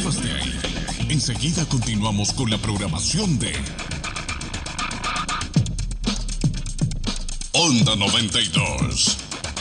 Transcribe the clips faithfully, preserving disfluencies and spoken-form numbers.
muevas de ahí. Enseguida continuamos con la programación de Onda noventa y dos.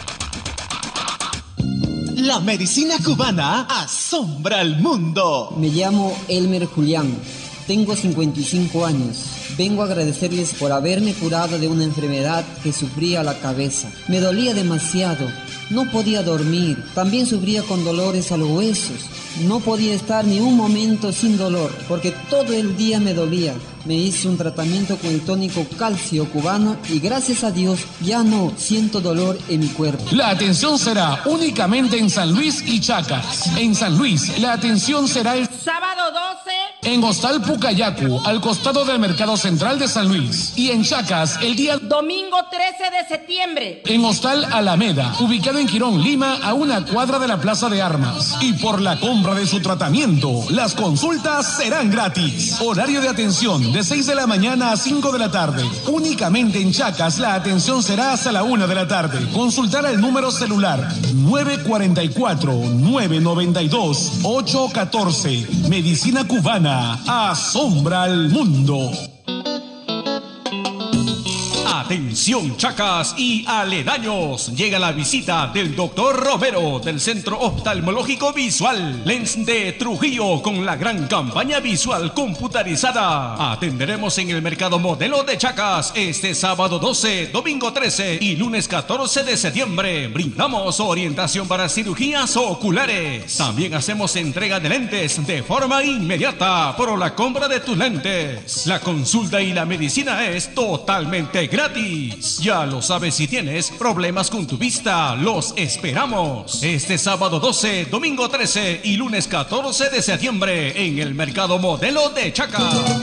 La medicina cubana asombra al mundo. Me llamo Elmer Julián, tengo cincuenta y cinco años. Vengo a agradecerles por haberme curado de una enfermedad que sufría la cabeza. Me dolía demasiado, no podía dormir, también sufría con dolores a los huesos. No podía estar ni un momento sin dolor, porque todo el día me dolía. Me hice un tratamiento con el tónico calcio cubano y gracias a Dios ya no siento dolor en mi cuerpo. La atención será únicamente en San Luis y Chacas. En San Luis, la atención será el sábado doce en Hostal Pucayacu, al costado del Mercado Central de San Luis. Y en Chacas, el día domingo trece de septiembre. En Hostal Alameda, ubicado en Quirón, Lima, a una cuadra de la Plaza de Armas. Y por la compra de su tratamiento, las consultas serán gratis. Horario de atención de seis de la mañana a cinco de la tarde. Únicamente en Chacas, la atención será hasta la una de la tarde. Consultar al número celular nueve cuatro cuatro, nueve nueve dos, ocho uno cuatro. Medicina cubana asombra al mundo. Atención Chacas y aledaños, llega la visita del doctor Romero del Centro Oftalmológico Visual Lens de Trujillo con la gran campaña visual computarizada. Atenderemos en el Mercado Modelo de Chacas este sábado doce, domingo trece y lunes catorce de septiembre. Brindamos orientación para cirugías oculares. También hacemos entrega de lentes de forma inmediata por la compra de tus lentes. La consulta y la medicina es totalmente gratis. Ya lo sabes, si tienes problemas con tu vista, los esperamos. Este sábado doce, domingo trece y lunes catorce de septiembre en el Mercado Modelo de Chacas.